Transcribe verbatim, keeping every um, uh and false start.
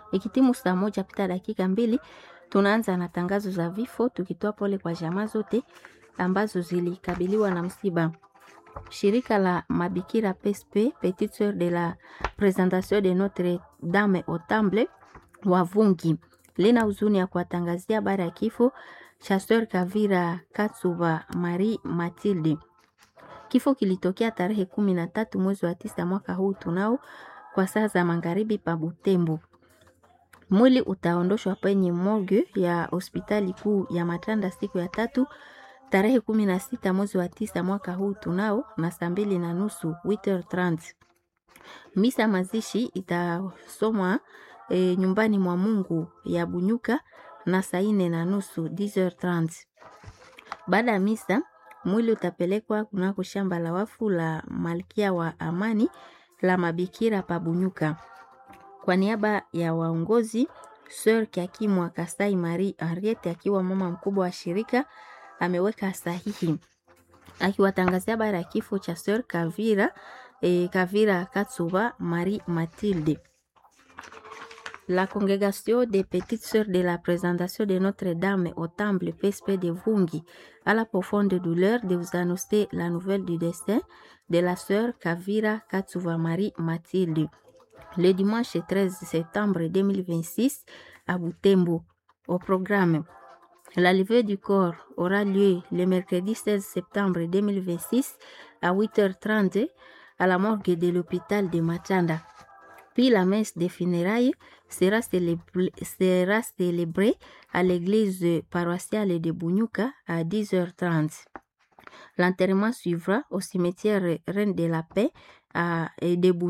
Ikitimu saa moja pita dakika mbili, tunaanza na tangazo za vifo tukitoa pole kwa jamaa zote ambazo zilikabiliwa na msiba. Shirika la Mabikira P S P, Petite Sœur de la Présentation de Notre Dame au Temple wa Vungi, lina huzuni ya kuwatangazia habari ya kifo cha Sœur Kavira Katsuba Marie Mathilde. Kifo kilitokea tarehe kumi na tatu mwezi wa tisa mwaka huu tunao kwa saa za magharibi pa Butembo. Mwili utaondoshwa kwenye morgue ya hospitali kuu ya Matanda siku ya tatu tarehe kumi na sita mwezi wa tisa mwaka huu tunao na saa mbili na nusu huit heures trente. Misa mazishi itasomwa e, nyumbani mwa Mungu ya Bunyuka na saa nne na nusu dix heures trente. Baada ya misa mwili utapelekwa kunako shamba la wafu la Malkia wa Amani la Mabikira pa Bunyuka. Kwa niaba ya waongozi, Sœur Kiakimwa Kasai Marie Henriette akiwa mama mkubwa wa shirika ameweka sahihi akiwatangazia habari ya kifo cha Sœur Kavira eh, Kavira Katsuba Marie Mathilde. La congrégation des petites sœurs de la présentation de Notre-Dame au Temple P S P de Vungi a la profonde douleur de vous annoncer la nouvelle du décès de la sœur Kavira Katsuba Marie Mathilde. Le dimanche treize septembre deux mille vingt-six à Butembo. Au programme, la levée du corps aura lieu le mercredi seize septembre deux mille vingt-six à huit heures trente à la morgue de l'hôpital de Matanda. Puis la messe des funérailles sera célébrée, sera célébrée à l'église paroissiale de Bunyuka à dix heures trente. L'enterrement suivra au cimetière Reine de la Paix à de Bunyuka.